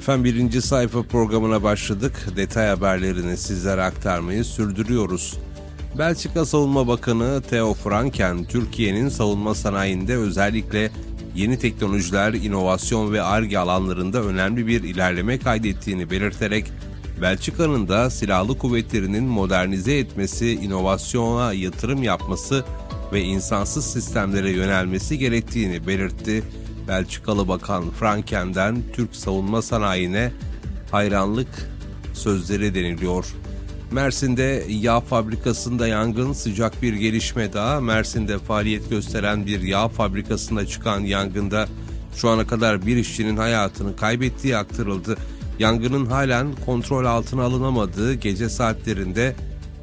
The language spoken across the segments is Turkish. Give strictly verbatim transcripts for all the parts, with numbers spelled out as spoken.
Efendim birinci sayfa programına başladık. Detay haberlerini sizlere aktarmayı sürdürüyoruz. Belçika Savunma Bakanı Theo Franken, Türkiye'nin savunma sanayinde özellikle yeni teknolojiler, inovasyon ve Ar-Ge alanlarında önemli bir ilerleme kaydettiğini belirterek, Belçika'nın da silahlı kuvvetlerinin modernize etmesi, inovasyona yatırım yapması ve insansız sistemlere yönelmesi gerektiğini belirtti. Belçikalı Bakan Franken'den Türk savunma sanayine hayranlık sözleri deniliyor. Mersin'de yağ fabrikasında yangın, sıcak bir gelişme daha. Mersin'de faaliyet gösteren bir yağ fabrikasında çıkan yangında şu ana kadar bir işçinin hayatını kaybettiği aktarıldı. Yangının halen kontrol altına alınamadığı gece saatlerinde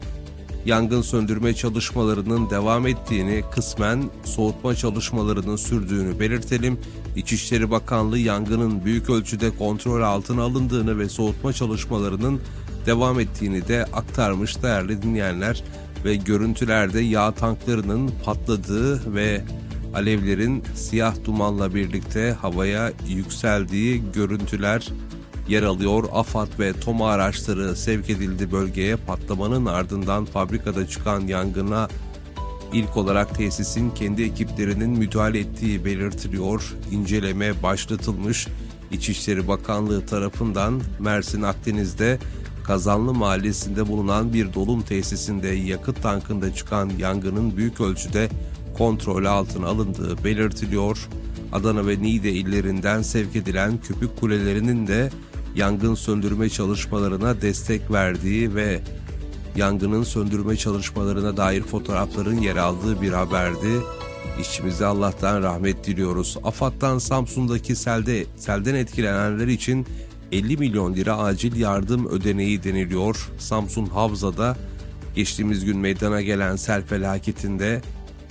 yangın söndürme çalışmalarının devam ettiğini, kısmen soğutma çalışmalarının sürdüğünü belirtelim. İçişleri Bakanlığı yangının büyük ölçüde kontrol altına alındığını ve soğutma çalışmalarının devam ettiğini de aktarmış değerli dinleyenler ve görüntülerde yağ tanklarının patladığı ve alevlerin siyah dumanla birlikte havaya yükseldiği görüntüler yer alıyor. AFAD ve TOMA araçları sevk edildi bölgeye. Patlamanın ardından fabrikada çıkan yangına ilk olarak tesisin kendi ekiplerinin müdahale ettiği belirtiliyor. İnceleme başlatılmış. İçişleri Bakanlığı tarafından Mersin Akdeniz'de Kazanlı Mahallesi'nde bulunan bir dolum tesisinde yakıt tankında çıkan yangının büyük ölçüde kontrol altına alındığı belirtiliyor. Adana ve Niğde illerinden sevk edilen köpük kulelerinin de yangın söndürme çalışmalarına destek verdiği ve yangının söndürme çalışmalarına dair fotoğrafların yer aldığı bir haberdi. İşçimize Allah'tan rahmet diliyoruz. AFAD'dan Samsun'daki selde, selden etkilenenler için elli milyon lira acil yardım ödeneği deniliyor. Samsun Havza'da geçtiğimiz gün meydana gelen sel felaketinde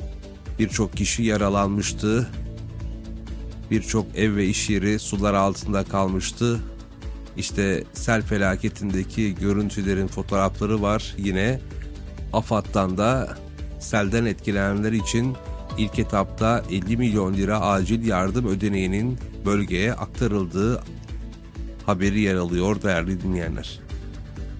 birçok kişi yaralanmıştı. Birçok ev ve iş yeri sular altında kalmıştı. İşte sel felaketindeki görüntülerin fotoğrafları var. Yine AFAD'dan da selden etkilenenler için ilk etapta elli milyon lira acil yardım ödeneğinin bölgeye aktarıldığı haberi yer alıyor değerli dinleyenler.